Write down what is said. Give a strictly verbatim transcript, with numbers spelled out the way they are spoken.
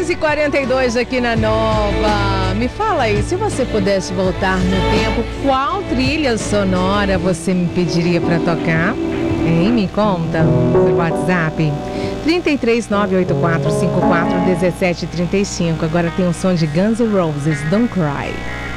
quinze e quarenta e dois aqui na Nova. Me fala aí, se você pudesse voltar no tempo, qual trilha sonora você me pediria pra tocar? Hein? Me conta no WhatsApp. trinta e três, nove oito quatro, cinquenta e quatro, dezessete trinta e cinco. Agora tem o som de Guns N' Roses, Don't Cry.